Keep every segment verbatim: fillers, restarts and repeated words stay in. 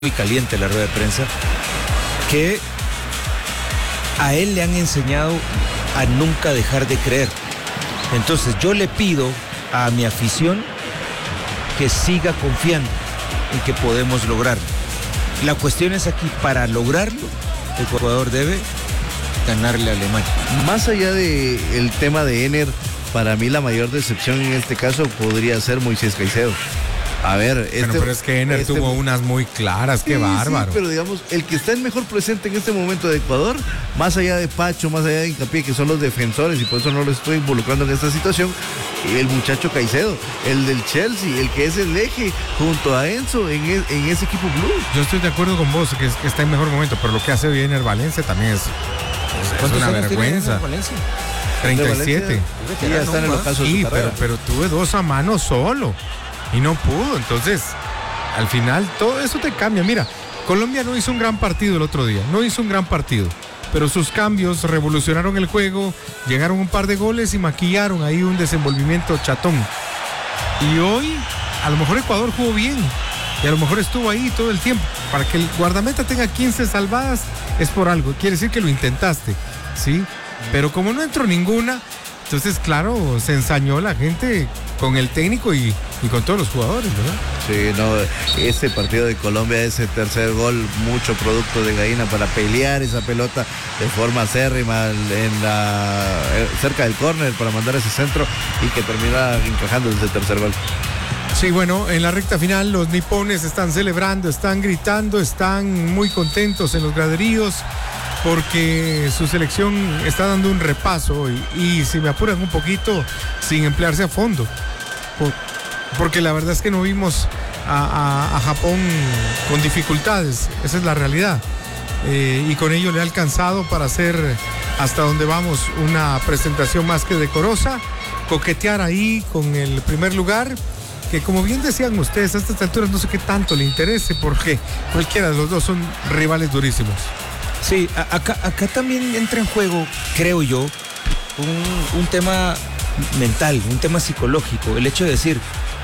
muy caliente la rueda de prensa, que a él le han enseñado a nunca dejar de creer. Entonces yo le pido a mi afición que siga confiando en que podemos lograrlo. La cuestión es aquí, para lograrlo, el jugador debe ganarle a Alemania. Más allá del tema de Ener, para mí la mayor decepción en este caso podría ser Moisés Caicedo. A ver, este, bueno, pero es que Ener este, tuvo unas muy claras, qué sí, bárbaro. Sí, pero digamos, el que está en mejor presente en este momento de Ecuador, más allá de Pacho, más allá de Hincapié, que son los defensores, y por eso no lo estoy involucrando en esta situación, el muchacho Caicedo, el del Chelsea, el que es el eje junto a Enzo en, el, en ese equipo blue. Yo estoy de acuerdo con vos, que, que está en mejor momento, pero lo que hace bien Ener Valencia también es, es, es una vergüenza. treinta y siete. Sí, ya están en los casos sí, de su pero, pero tuve dos a mano solo y no pudo. Entonces, al final, todo eso te cambia. Mira, Colombia no hizo un gran partido el otro día, no hizo un gran partido, pero sus cambios revolucionaron el juego, llegaron un par de goles y maquillaron ahí un desenvolvimiento chatón. Y hoy, a lo mejor Ecuador jugó bien, y a lo mejor estuvo ahí todo el tiempo. Para que el guardameta tenga quince salvadas, es por algo, quiere decir que lo intentaste, ¿sí? Pero como no entró ninguna, entonces, claro, se ensañó la gente con el técnico y, y con todos los jugadores, ¿verdad? Sí, no, ese partido de Colombia, ese tercer gol, mucho producto de Gallina para pelear esa pelota de forma acérrima en la, cerca del córner para mandar ese centro y que termina encajando ese tercer gol. Sí, bueno, en la recta final los nipones están celebrando, están gritando, están muy contentos en los graderíos, porque su selección está dando un repaso y, y si me apuran un poquito, sin emplearse a fondo. Por, porque la verdad es que no vimos a, a, a Japón con dificultades, esa es la realidad. Eh, y con ello le ha alcanzado para hacer hasta donde vamos una presentación más que decorosa, coquetear ahí con el primer lugar, que como bien decían ustedes, a estas alturas no sé qué tanto le interese, porque cualquiera de los dos son rivales durísimos. Sí, acá, acá también entra en juego, creo yo, un, un tema mental, un tema psicológico. El hecho de decir,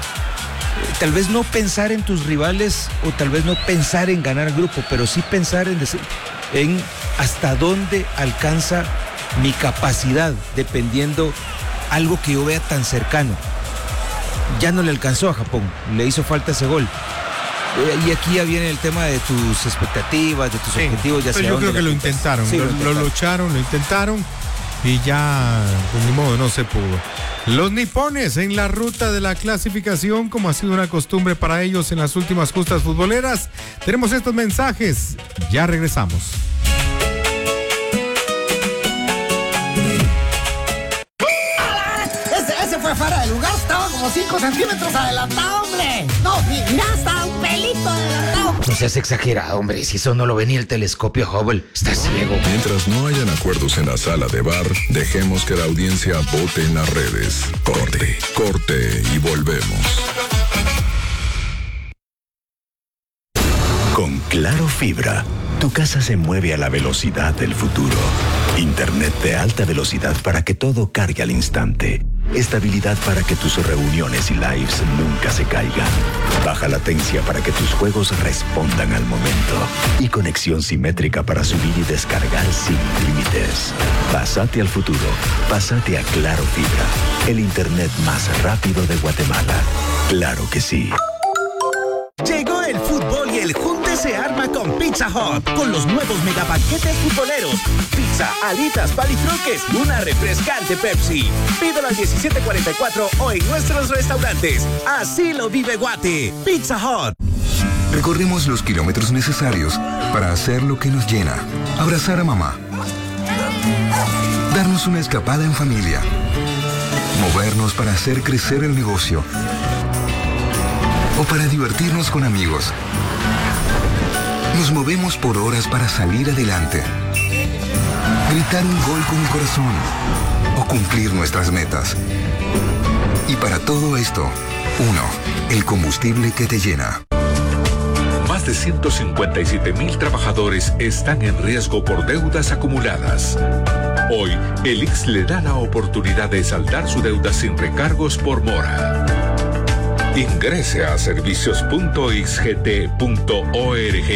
eh, tal vez no pensar en tus rivales o tal vez no pensar en ganar el grupo, pero sí pensar en, decir, en hasta dónde alcanza mi capacidad, dependiendo algo que yo vea tan cercano. Ya no le alcanzó a Japón, le hizo falta ese gol. Y aquí ya viene el tema de tus expectativas, de tus sí, objetivos. Ya yo creo que lo intentaron, sí, lo, lo, intentaron. lo lucharon, lo intentaron y ya, pues ni modo, no se pudo. Los nipones en la ruta de la clasificación, como ha sido una costumbre para ellos en las últimas justas futboleras. Tenemos estos mensajes, ya regresamos. Ese, ese fue fuera de lugar, estaba como cinco centímetros adelantado, hombre. No, mira, estaba un pelito adelantado. No seas exagerado, hombre, si eso no lo ve ni el telescopio Hubble, está ciego. Mientras no hayan acuerdos en la sala de bar, dejemos que la audiencia vote en las redes. Corte, corte y volvemos. Con Claro Fibra, tu casa se mueve a la velocidad del futuro. Internet de alta velocidad para que todo cargue al instante. Estabilidad para que tus reuniones y lives nunca se caigan. Baja latencia para que tus juegos respondan al momento. Y conexión simétrica para subir y descargar sin límites. Pásate al futuro. Pásate a Claro Fibra. El internet más rápido de Guatemala. Claro que sí. Llegó el fútbol y el junte se arma con Pizza Hut, con los nuevos megapaquetes futboleros. Pizza, alitas, palitroques, una refrescante Pepsi. Pídelo al diecisiete cuarenta y cuatro o en nuestros restaurantes. Así lo vive Guate. Pizza Hut. Recorremos los kilómetros necesarios para hacer lo que nos llena. Abrazar a mamá. Darnos una escapada en familia. Movernos para hacer crecer el negocio. O para divertirnos con amigos. Nos movemos por horas para salir adelante. Gritar un gol con el corazón. O cumplir nuestras metas. Y para todo esto, uno, el combustible que te llena. Más de ciento cincuenta y siete mil trabajadores están en riesgo por deudas acumuladas. Hoy, el I X S le da la oportunidad de saldar su deuda sin recargos por mora. Ingrese a servicios punto ix g t punto org